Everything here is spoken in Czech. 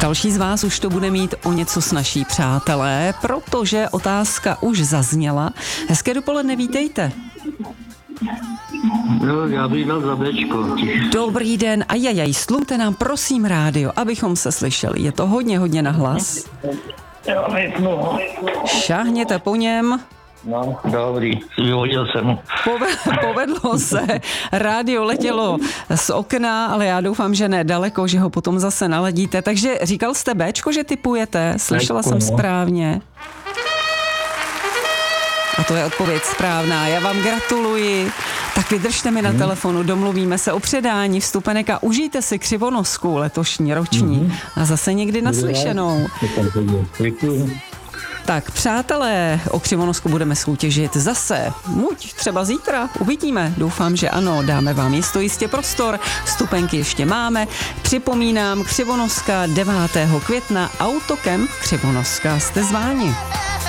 Další z vás už to bude mít o něco snazší, přátelé, protože otázka už zazněla. Hezké dopoledne, vítejte. No, já bych dal za Bčko. Dobrý den, slumte nám prosím rádio, abychom se slyšeli. Je to hodně nahlas. Já vypnu. Šáhněte po něm. No, dobrý, vyhodil jsem. Povedlo se, rádio letělo z okna, ale já doufám, že ne daleko, že ho potom zase naladíte. Takže říkal jste Bčko, že tipujete? Slyšela jsem správně. A to je odpověď správná. Já vám gratuluji. Tak vydržte mi na telefonu, domluvíme se o předání vstupenek a užijte si Křivonosku letošní, roční. A zase někdy naslyšenou. Děkuji. Tak, přátelé, o Křivonosku budeme soutěžit zase. Buď třeba zítra, uvidíme. Doufám, že ano, dáme vám jistě prostor. Vstupenky ještě máme. Připomínám, Křivonoska 9. května, Autokemp Křivonoska. Jste zváni.